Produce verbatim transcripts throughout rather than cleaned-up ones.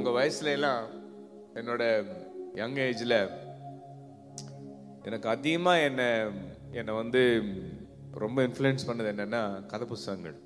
உங்க வயசுல எல்லாம் என்னோட யங் ஏஜ்ல எனக்கு அதிகமா என்ன என்னை வந்து ரொம்ப இன்ஃப்ளூயன்ஸ் பண்ணது என்னன்னா கதை புஸ்தகங்கள்.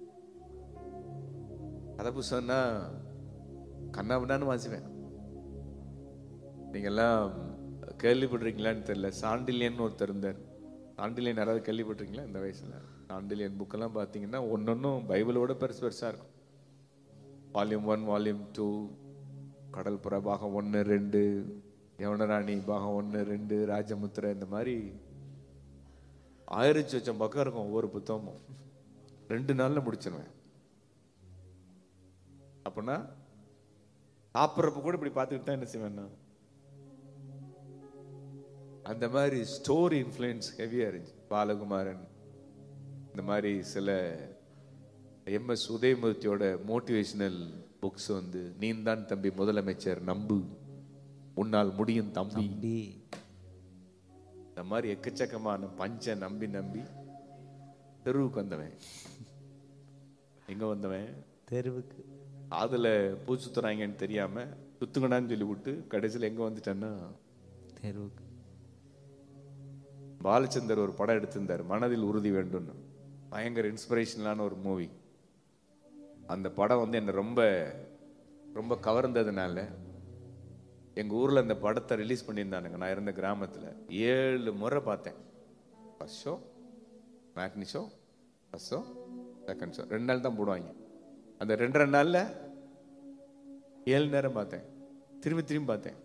கதை புஸ்தகம்னா கண்ணாபின்னான்னு வாசிப்பேன். நீங்கெல்லாம் கேள்விப்பட்டிருக்கீங்களான்னு தெரியல, சாண்டிலியன் ஒருத்தர் இருந்தார். சாண்டிலியன் யாராவது கேள்விப்பட்டிருக்கீங்களா? இந்த வயசுல சாண்டிலியன் புக்கெல்லாம் பார்த்தீங்கன்னா ஒன்னொன்னும் பைபிளோட பெருசு பெருசா இருக்கும். வால்யூம் ஒன், வால்யூம் டூ, கடல் புற பாகம் ஒன்று ரெண்டு, யவனராணி பாகம் ஒன்று ரெண்டு, ராஜமுத்திரை, இந்த மாதிரி ஆயிரத்தி சொச்சம் பக்கம் இருக்கும் ஒவ்வொரு புத்தகமும். ரெண்டு நாள்ல முடிச்சிருவேன். அப்படின்னா சாப்பிட்றப்ப கூட இப்படி பார்த்துக்கிட்டு தான் என்ன செய்வேன்னா, அந்த மாதிரி ஸ்டோரி இன்ஃப்ளூயன்ஸ் ஹெவியா இருந்துச்சு. பாலகுமாரன், இந்த மாதிரி சில எம் எஸ் உதயமூர்த்தியோட மோட்டிவேஷனல் புக்ஸ் வந்து, நீந்தான் தம்பி முதலமைச்சர், நம்பு உன்னால் முடியும் தம்பி, இந்த மாதிரி எக்கச்சக்கமான பஞ்ச நம்பி நம்பி தெருவுக்கு வந்தவன். எங்க வந்தவன்? தெருவுக்கு. அதுல பூ சுத்துறாங்கன்னு தெரியாம சுத்துங்கடான்னு சொல்லி விட்டு கடைசியில் எங்க வந்துட்டேன்னா தெருவுக்கு. பாலச்சந்தர் ஒரு படம் எடுத்திருந்தார், மனதில் உறுதி வேண்டும்னு. பயங்கர இன்ஸ்பிரேஷனலான ஒரு மூவி. அந்த படம் வந்து என்ன ரொம்ப ரொம்ப கவர்ந்ததுனால எங்க ஊர்ல அந்த படத்தை ரிலீஸ் பண்ணியிருந்தானுங்க. நான் இருந்த கிராமத்துல ஏழு முறை பார்த்தேன். First show, matinee show, first show, second show, ரெண்டு நாள் தான் போடுவாங்க. அந்த ரெண்டு ரெண்டு நாள்ல ஏழு நேரம் பார்த்தேன். திரும்பி திரும்பி பார்த்தேன்.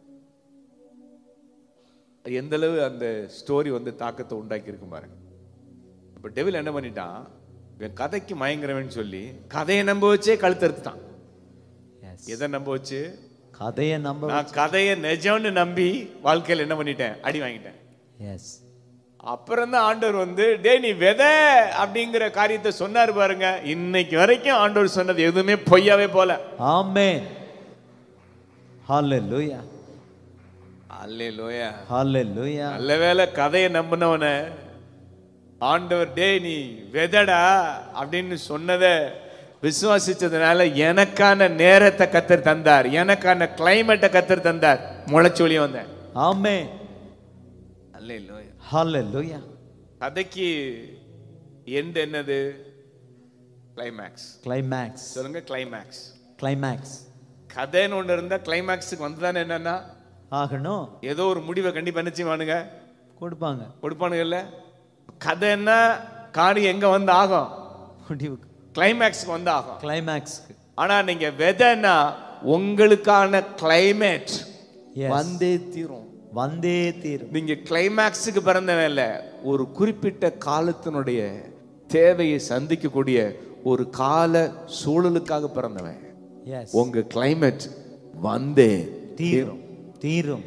எந்த அளவு அந்த ஸ்டோரி வந்து தாக்கத்தை உண்டாக்கி இருக்கு பாருங்க. இப்ப டெவில் என்ன பண்ணிட்டான், இவன் கதைக்கு மயங்குறவன் சொல்லி கதையை நம்ப வச்சே கழுத்தறுத்துட்டான். எதை நம்ப வச்சு? கதையை நம்ப. நான் கதையை நிஜம்னு நம்பி வாழ்க்கையில் என்ன பண்ணிட்டேன், அடி வாங்கிட்டேன். அப்புறம் தான் ஆண்டவர் வந்து, டே நீ விதை அப்படிங்கிற காரியத்தை சொன்னார் பாருங்க. இன்னைக்கு வரைக்கும் ஆண்டவர் சொன்னது எதுவுமே பொய்யாவே போல. ஆமென். ஹல்லேலூயா. அல்லேலூயா. ஹல்லேலூயா. நல்லவேளை கதையை நம்பினவன ஆண்டவர் டே நீ விதடா அப்படின்னு சொன்னதை விசுவாசிச்சதுனால எனக்கான நேரத்தை கத்தர் தந்தார், எனக்கான கிளைமேட்டை கத்தர் தந்தார். முளைச்சொலி வந்தேன். ஆமென். அல்லேலூயா. ஹல்லேலூயா. கதைக்கு எண்ட் என்னது? கிளைமேக்ஸ். கிளைமேக்ஸ் சொல்லுங்க. கிளைமேக்ஸ். கிளைமேக்ஸ். கதைன்னு ஒன்று இருந்தா கிளைமேக்ஸுக்கு வந்துதானே என்னன்னா ஆகணும். ஏதோ ஒரு முடிவை கண்டிப்பா என்ன செய்வானுங்க, கொடுப்பாங்க. கொடுப்பானுங்க இல்ல? கதைன்னா காரியம் எங்க வந்து ஆகும்? முடிவுக்கு, கிளைமேக்ஸ்க்கு வந்து ஆகும். கிளைமேக்ஸ்க்கு. ஆனா நீங்க விதைன்னா உங்களுக்கான கிளைமேட் வந்தே தீரும். வந்தே தீரும். நீங்க கிளைமேக்ஸுக்கு பிறந்தவன் இல்ல, ஒரு குறிப்பிட்ட காலத்தினுடைய தேவையை சந்திக்கக்கூடிய ஒரு கால சூழலுக்காக பிறந்தவன். உங்க கிளைமேட் வந்தே தீரும். தீரும்.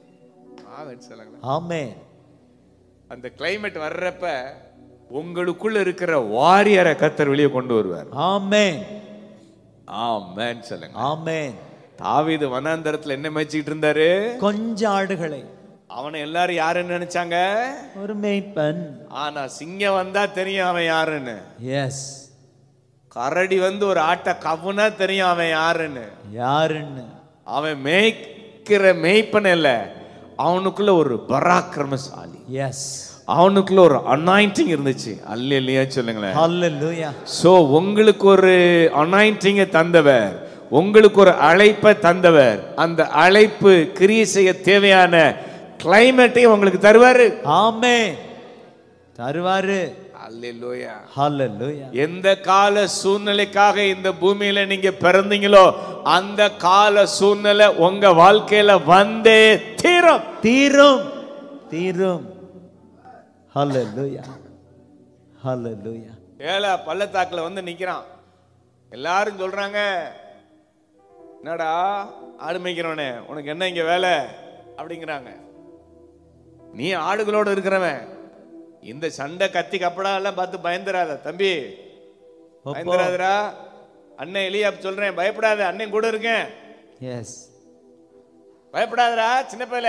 ஆமென். அந்த கிளைமேட் வர்றப்ப உங்களுக்குள்ள இருக்கிற வாரியரை கர்த்தர் வெளியே கொண்டு வருவார். ஆமென். ஆமென் சொல்லுங்க. ஆமென். தாவீது வனாந்தரத்துல என்ன மேய்ச்சிட்டு இருந்தாரு? கொஞ்சம் ஆடுகளை. அவனை எல்லாரும் யாருன்னு நினைச்சாங்க? ஒரு மேய்ப்பன். ஆனா சிங்கம் வந்தா தெரியும் அவன் யாருன்னு. எஸ். கரடி வந்து ஒரு ஆட்டை கவுனா தெரியும் அவன் யாருன்னு. யாருன்னு. அவன் மேய்க்கிற மேய்ப்பன் இல்ல, அவனுக்குள்ள ஒரு பராக்கிரமசாலி. எஸ். அவனுக்குள்ள ஒரு அனாயிண்டிங் இருந்துச்சு. அல்லேலூயா சொல்லுங்களேன். அல்லேலூயா. சோ உங்களுக்கு ஒரு அனாயிண்டிங் தந்தவர், உங்களுக்கு ஒரு அழைப்பை தந்தவர், அந்த அழைப்பு கிரியை செய்ய தேவையான கிளைமேட்டையும் உங்களுக்கு தருவாரு. ஆமென். தருவாரு. அல்லேலூயா. ஹல்லேலூயா. எந்த கால சூழ்நிலைக்காக இந்த பூமியில நீங்க பிறந்தீங்களோ அந்த கால சூழ்நிலை உங்க வாழ்க்கையில வந்தே தீரும். தீரும். தீரும். ஹல்லேலூயா. ஹல்லேலூயா. ஏழை பள்ளத்தாக்குல வந்து நிக்கிறான். எல்லாரும் சொல்றாங்க, என்னடா ஆடு மேய்க்கிறவனே உனக்கு என்ன இங்க வேலை அப்படிங்கிறாங்க. நீ ஆடுகளோடு இருக்கிறவன், இந்த சண்டை கத்தி கப்படா எல்லாம் பார்த்து பயந்துராத தம்பி, பயந்துராதரா. அண்ணன் எலியா சொல்றேன், பயப்படாத, அண்ணன் கூட இருக்கேன். எஸ். பயப்படாதரா சின்ன பையல.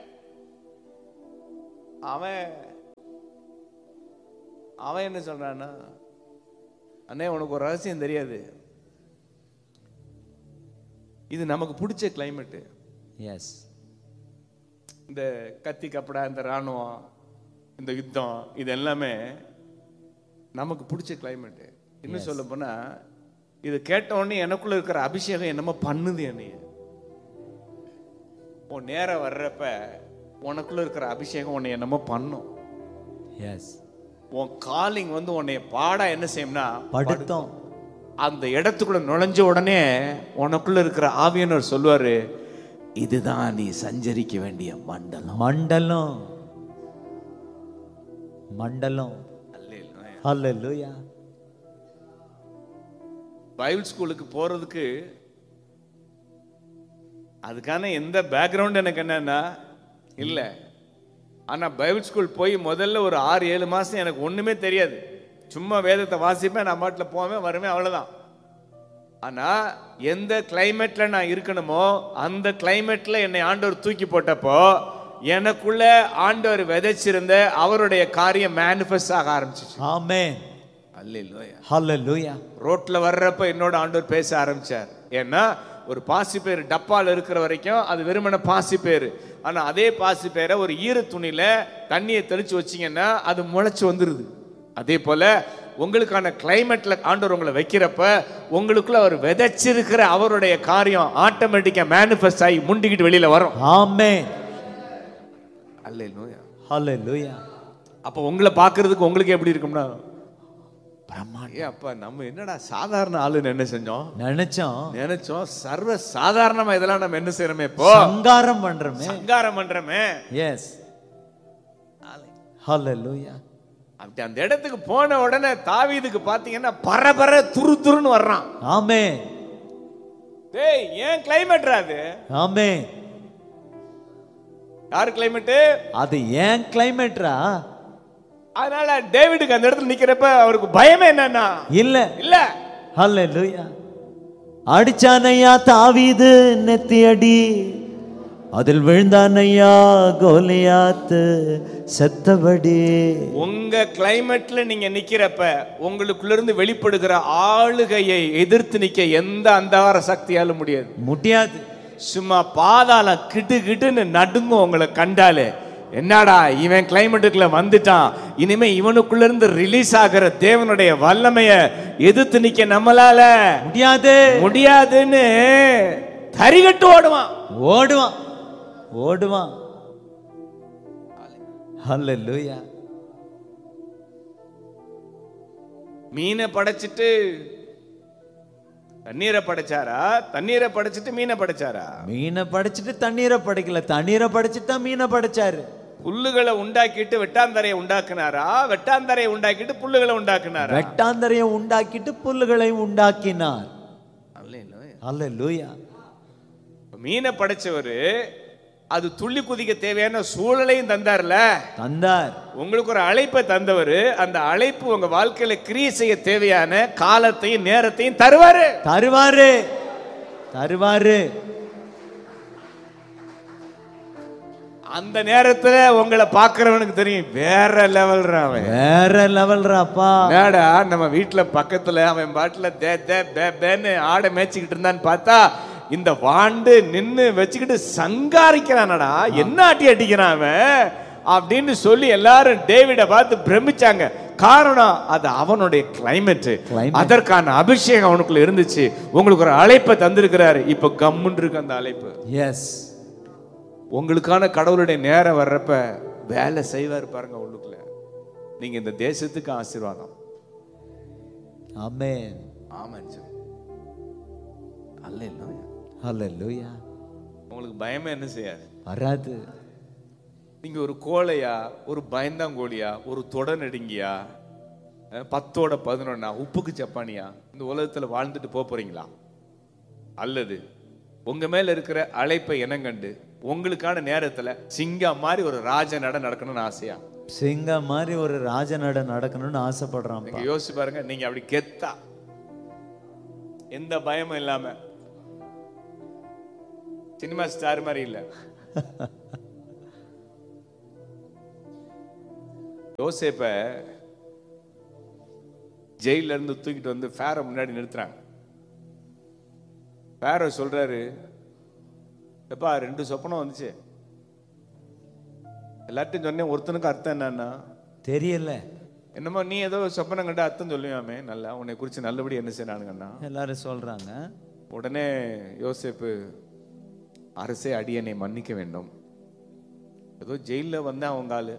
அவன் அவன் என்ன சொல்றான்னா, அண்ணே உனக்கு ஒரு ரகசியம் தெரியாது, இது நமக்கு பிடிச்ச கிளைமேட்டு. எஸ். இந்த கத்தி கப்படா, இந்த ராணுவம், இந்த யுத்தம், இது எல்லாமே நமக்கு பிடிச்ச கிளைமேட்டு. இன்னும் சொல்ல போனா இது கேட்ட உடனே எனக்குள்ள இருக்கிற அபிஷேகம் என்னமோ பண்ணுது. என்னைய உன் நேரம் வர்றப்ப உனக்குள்ள இருக்கிற அபிஷேகம் உன்னை என்னமோ பண்ணும். எஸ். உன் காலிங் வந்து உன்னை பாடா என்ன செய்யும்னா படுத்தோம். அந்த இடத்துக்குள்ள நுழைஞ்ச உடனே உனக்குள்ள இருக்கிற ஆவியானவர் சொல்லுவாரு, இதுதான் நீ சஞ்சரிக்க வேண்டிய மண்டலம். மண்டலம் மண்டலம். ஹல்லேலூயா. பைபிள் ஸ்கூலுக்கு போறதுக்கு அதுக்கான எந்த பேக்ரவுண்ட் எனக்கு என்னன்னா இல்ல. ஆனா பைபிள் ஸ்கூல் போய் முதல்ல ஒரு ஆறு ஏழு மாசம் எனக்கு ஒண்ணுமே தெரியாது. சும்மா வேதத்தை வாசிப்பேன், நான் பாட்டில் போவேன் வருவேன், அவ்வளவுதான். ஆனா எந்த கிளைமேட்ல நான் இருக்கணுமோ அந்த கிளைமேட்ல என்னை ஆண்டவர் தூக்கி போட்டப்போ எனக்குள்ள ஆண்டவர் விதைச்சிருந்த அவருடைய காரியம் மேனிஃபெஸ்ட் ஆக ஆரம்பிச்சிச்சு. ஆமென். அல்லேலூயா. ஹல்லேலூயா. ரோட்ல வர்றப்ப என்னோட ஆண்டவர் பேச ஆரம்பிச்சார். ஏன்னா ஒரு பாசி பேர் டப்பால் இருக்கிற வரைக்கும் அது வெறுமன பாசி பேர். ஆனா அதே பாசி பேரை ஒரு ஈர துணியில தண்ணியை தெளிச்சு வச்சீங்கன்னா அது முளைச்சு வந்துருது. அதே போல உங்களுக்கான கிளைமேட்ல ஆண்டவர் உங்களை வைக்கிறப்ப உங்களுக்குள்ள அவர் விதைச்சிருக்கிற அவருடைய காரியம் ஆட்டோமேட்டிக்கா மேனிஃபெஸ்ட் ஆகி முண்டிக்கிட்டு வெளியில வரும். ஆமென். அல்லேலூயா. ஹல்லேலூயா. அப்ப உங்களை பார்க்கிறதுக்கு உங்களுக்கு எப்படி இருக்கும்னா பிரம்மாண்டம். அப்ப நம்ம என்னடா சாதாரண ஆளுன்னு என்ன செஞ்சோம் நினைச்சோம் நினைச்சோம் சர்வ சாதாரணமா இதெல்லாம் நம்ம என்ன செய்யறோமே, இப்போ சங்காரம் பண்றோமே, சங்காரம் பண்றோமே. எஸ். ஹல்லேலூயா. அப்படி அந்த இடத்துக்கு போன உடனே தாவீதுக்கு பாத்தீங்கன்னா பரபர துரு துருன்னு வர்றான். ஆமென். டேய் ஏன் கிளைமேட்ரா அது? ஆமென். யார் கிளைமேட்? அது ஏன் கிளைமேட்ரா? அதனால டேவிடுக்கு அந்த இடத்துல நிக்கிறப்ப அவருக்கு பயமே என்னன்னா இல்ல இல்ல. ஹல்லேலூயா. அடிச்சானையா தாவீது நெத்தி அடி, அதில் விழுந்தானையா கோலியாத்து செத்தபடி. உங்க கிளைமேட்ல நீங்க நிக்கிறப்ப உங்களுக்குள்ள இருந்து வெளிப்படுகிற ஆளுகையை எதிர்த்து நிக்க எந்த அந்தகார சக்தியாலும் முடியாது முடியாது. சும்மா பாதாளம் கிட்டு கிட்டுன்னு நடுங்கும் உங்களை கண்டாலே. என்னடா இவன் கிளைமேட்டுக்குள்ள வந்துட்டான், இனிமே இவனுக்குள்ள இருந்து ரிலீஸ் ஆகிற தேவனுடைய வல்லமைய எதிர்த்து நிக்க நம்மளால முடியாது முடியாதுன்னு தரிகட்டு ஓடுவான் ஓடுவான் ஓடுவான். ஹல்லேலூயா. மீனை படைச்சிட்டு தண்ணீரை படைச்சாரா, தண்ணீரை படைச்சிட்டு மீனை படைச்சாரா? மீனை படைச்சிட்டு தண்ணீரை படைக்கல, தண்ணீரை படைச்சிட்டு தான் மீனை படைச்சாரு. புல்லுகளை உண்டாக்கிட்டு வெட்டாந்தரையை உண்டாக்குனாரா, வெட்டாந்தரையை உண்டாக்கிட்டு புல்லுகளை உண்டாக்குனாரா? வெட்டாந்தரையை உண்டாக்கிட்டு புல்லுகளை உண்டாக்கினார். அல்லேலூயா. மீனை படைச்சவரு அது துள்ளி குதிக்க தேவையான சூழலையும் தந்தார்ல, தந்தார். உங்களுக்கு ஒரு அழைப்பை தந்தவர், அந்த அழைப்பு உங்க வாழ்க்கையில கிரியை செய்ய தேவையான காலத்தையும் நேரத்தையும் தருவாரு தருவாரு தருவாரு. அந்த நேரத்துல உங்களை பாக்குறவனுக்கு தெரியும் வேற லெவல் அவன், வேற லெவல்ராப்பா. என்னடா நம்ம வீட்டுல பக்கத்துல அவன் பாட்டுல தே தே பே பேன்னு ஆடை மேய்ச்சிக்கிட்டு இருந்தான்னு பார்த்தா இந்த வாண்டு நின்னு வச்சுக்கிட்டு சங்காரிக்கிறானடா, என்ன அட்டி அடிக்கிறான் அவன் அப்படின்னு சொல்லி எல்லாரும் டேவிட பார்த்து பிரமிச்சாங்க. காரணம் அது அவனுடைய கிளைமேட், அதற்கான அபிஷேகம் அவனுக்குள்ள இருந்துச்சு. உங்களுக்கு ஒரு அழைப்பை தந்திருக்கிறாரு, இப்ப கம்முன்னு இருக்கு அந்த அழைப்பு. எஸ். உங்களுக்கான கடவுளுடைய நேரம் வர்றப்ப வேலை செய்வார் பாருங்க உள்ளுக்குள்ள. நீங்க இந்த தேசத்துக்கு ஆசீர்வாதம். ஆமென். ஆமென். அல்லேலூயா. ஹல்லேலூயா. உங்களுக்கு பயமே என்ன செய்யாது, வராது. நீங்க ஒரு கோழையா, ஒரு பயந்தாங்கோழியா, ஒரு தொட நடுங்கியா, பத்தோட பதினொன்னா, உப்புக்கு சப்பானியா இந்த உலகத்துல வாழ்ந்துட்டு போக போறீங்களா? அல்லது உங்க மேல இருக்கிற அழைப்பை இனங்கண்டு உங்களுக்கான நேரத்துல சிங்கம் மாதிரி ஒரு ராஜ நட நடக்கணும்னு ஆசையா? சிங்கம் மாதிரி ஒரு ராஜ நட நடக்கணும்னு ஆசைப்படுறான். நீங்க யோசிச்சு பாருங்க, நீங்க அப்படி கெத்தா எந்த பயமும் இல்லாம சினிமா ஸ்டார் மாதிரி இல்ல. யோசேப்ப ஜெயில இருந்து தூக்கிட்டு வந்து ஃபேர முன்னாடி நிறுத்துறாங்க. பாரோ சொல்றாரு, எப்பா ரெண்டு சொப்பனம் வந்துச்சு, எல்லார்ட்டையும் சொன்னேன், ஒருத்தனுக்கு அர்த்தம் என்னன்னா தெரியல. என்னமோ நீ ஏதோ சொப்பனம் கண்டு அர்த்தம் சொல்லுவாமே, நல்லா உன்னை குறித்து நல்லபடி என்ன செய்யறானுங்கண்ணா எல்லாரும் சொல்றாங்க. உடனே யோசேப்பு, அரசே அடியனை மன்னிக்க வேண்டும், ஏதோ ஜெயில வந்தேன், அவங்க ஆளு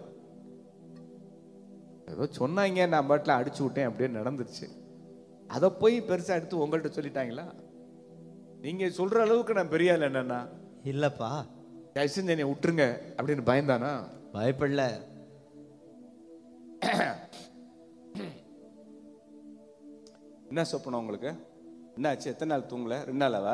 ஏதோ சொன்னாங்க, நான் பாட்டில் அடிச்சு விட்டேன், அப்படியே நடந்துருச்சு, அதை போய் பெருசா எடுத்து உங்கள்கிட்ட சொல்லிட்டாங்களா, நீங்க சொல்ற அளவுக்கு நான் பெரிய ஆள் என்னன்னா இல்லப்பா, என்னை விட்டுருங்க அப்படின்னு பயந்தானா? பயப்படல. என்ன சொப்பனம் உங்களுக்கு? என்ன ஆச்சு? எத்தனை நாள் தூங்கல? ரெண்டு நாளாவா?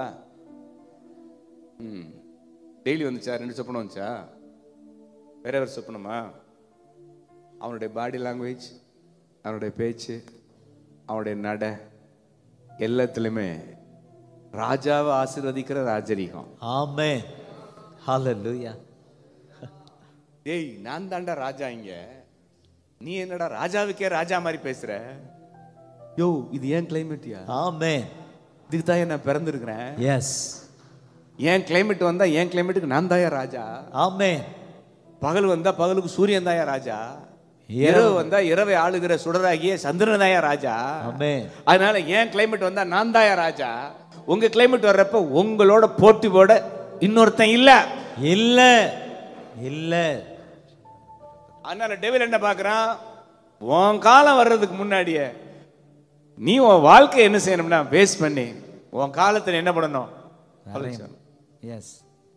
ம் டெய்லி வந்துச்சா? ரெண்டு சொப்பனம் வந்துச்சா? வேற வேற சொப்பனமா? அவனுடைய பாடி லாங்குவேஜ், அவனுடைய பேச்சு, அவனுடைய நட எல்லாத்துலயுமே ராஜாவை ஆசீர்வதிக்கிற ராஜரீகம். ஆமென், ஹல்லேலூயா. டேய், நான் தாண்டா ராஜா இங்க, நீ என்னடா ராஜாவுக்கே ராஜா மாதிரி பேசுற? யோ, இது ஏன் கிளைமேட்யா? ஆமென். இதுக்கு தான் நான் பிறந்திருக்கிறேன். எஸ், ஏன் கிளைமேட் வந்தா என் கிளைமேட்டுக்கு நான் தாயா ராஜா. ஆமென். பகல் வந்தா பகலுக்கு சூரியன் தாயா ராஜா. இரவு வந்தா இரவை ஆளுகிற சுடராகிய சந்திரன் தாயா ராஜா. ஆமென். அதனால ஏன் கிளைமேட் வந்தா நான் தாயா ராஜா. உங்க கிளைமேட் வர்றப்ப உங்களோட போட்டி போட இன்னொருத்தன் இல்ல இல்ல இல்ல. அதனால டெவில் என்ன பாக்குறான், உன் காலம் வர்றதுக்கு முன்னாடியே நீ உன் வாழ்க்கை என்ன செய்யணும்னா வேஸ்ட் பண்ணி உன் காலத்துல என்ன பண்ணணும்? எஸ்.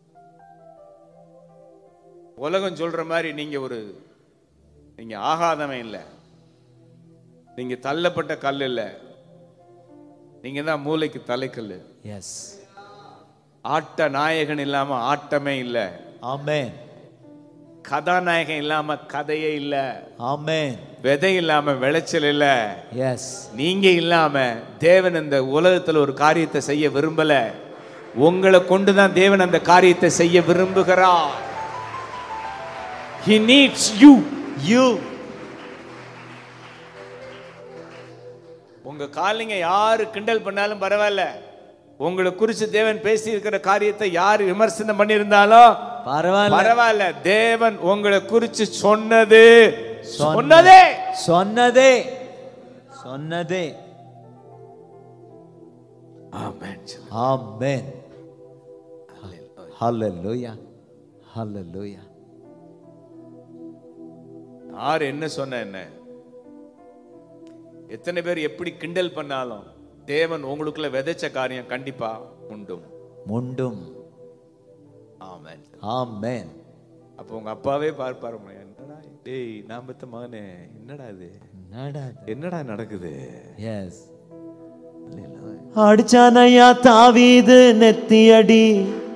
உலகம் சொல்ற மாதிரி நீங்க ஒரு நீங்க ஆகாதவன் இல்லை, நீங்க தள்ளப்பட்ட கல் இல்லை, நீங்க தான் மூளைக்கு தலைக்கல். எஸ். ஆட்ட நாயகன் இல்லாம ஆட்டமே இல்லை. ஆமென். கதாநாயகன் இல்லாம கதையே இல்ல. ஆமென். விதை இல்லாம விளைச்சல் இல்ல. எஸ். நீங்க இல்லாம தேவன் இந்த உலகத்துல ஒரு காரியத்தை செய்ய விரும்பல. உங்களை கொண்டுதான் தேவன் அந்த காரியத்தை செய்ய விரும்புகிறார். He needs you. You. உங்க காலிங்க யாரு கிண்டல் பண்ணாலும் பரவாயில்ல, உங்களை குறித்து தேவன் பேசி இருக்கிற காரியத்தை யாரு விமர்சனம் பண்ணியிருந்தாலும் பரவாயில்ல பரவாயில்ல. தேவன் உங்களை குறித்து சொன்னது சொன்னதே சொன்னதே சொன்னதே. ஆமென். ஆமென். ஹல்லேலூயா, ஹல்லேலூயா. யார் என்ன சொன்ன என்ன, எத்தனை பேர் எப்படி கிண்டல் பண்ணாலும் தேவன் உங்களுக்குள்ள விதைச்ச காரியம் கண்டிப்பா உண்டும் முண்டும். ஆமென். ஆமென். அப்போ உங்க அப்பாவே பார்ப்பாரு, என்னடா டேய் நான் பெத்த மகனே, என்னடா இது, என்னடா என்னடா நடக்குது? எஸ். அடிச்சானையா தாவீது நெத்தியடி,